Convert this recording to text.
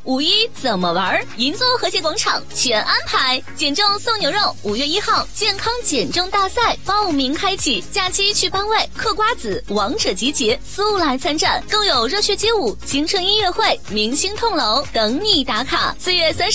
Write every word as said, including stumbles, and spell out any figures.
五一怎么玩？银座和谐广场全安排，减重送牛肉，五月一号健康减重大赛报名开启，假期去班位嗑瓜子，王者集结，速来参战，更有热血街舞、青春音乐会、明星痛楼等你打卡。四月三十